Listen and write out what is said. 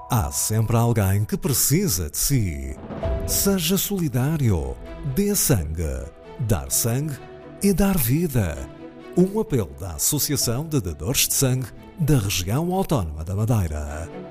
Há sempre alguém que precisa de si. Seja solidário. Dê sangue. Dar sangue é dar vida. Um apelo da Associação de Dadores de Sangue da Região Autónoma da Madeira.